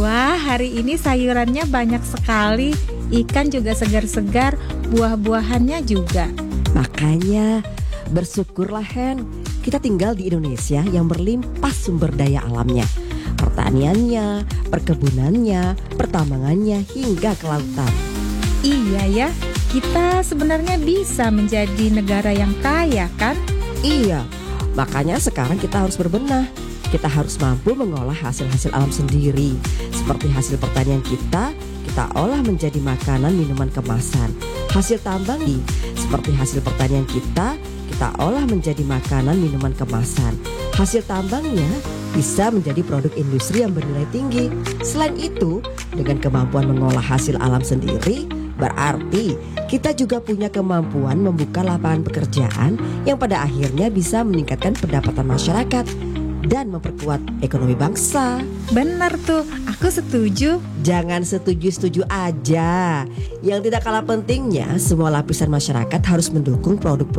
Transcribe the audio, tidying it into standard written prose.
Wah, hari ini sayurannya banyak sekali. Ikan juga segar-segar, buah-buahannya juga. Makanya bersyukurlah Hen, kita tinggal di Indonesia yang berlimpah sumber daya alamnya. Pertaniannya, perkebunannya, pertambangannya hingga kelautan. Iya ya, kita sebenarnya bisa menjadi negara yang kaya kan? Iya, makanya sekarang kita harus berbenah. Kita harus mampu mengolah hasil-hasil alam sendiri. Seperti hasil pertanian kita olah menjadi makanan minuman kemasan. Hasil tambang seperti hasil pertanian kita olah menjadi makanan minuman kemasan. Hasil tambangnya bisa menjadi produk industri yang bernilai tinggi. Selain itu, dengan kemampuan mengolah hasil alam sendiri, berarti kita juga punya kemampuan membuka lapangan pekerjaan yang pada akhirnya bisa meningkatkan pendapatan masyarakat dan memperkuat ekonomi bangsa. Benar tuh, aku setuju. Jangan setuju-setuju aja. Yang tidak kalah pentingnya, semua lapisan masyarakat harus mendukung produk